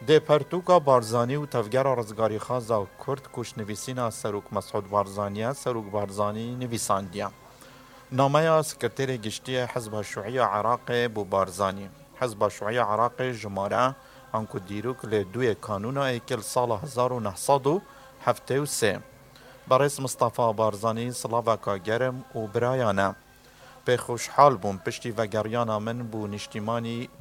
دی پرتوکا بارزانی و تفگر رزگاری خازا کرد کشنویسینا سروک مسعود بارزانیه سروک بارزانی نویساندیه. نامه سکرتیر گشتی حزب شیوعی عراق بو بارزانی. حزب شیوعی عراق جماره انکو دیروک لدوی کانون ایکل سال 1973 برئیس مصطفى بارزانی سلاوکا گرم و برایانه. به خوشحال بوم پشتی و گریانا من بو نشتیمانی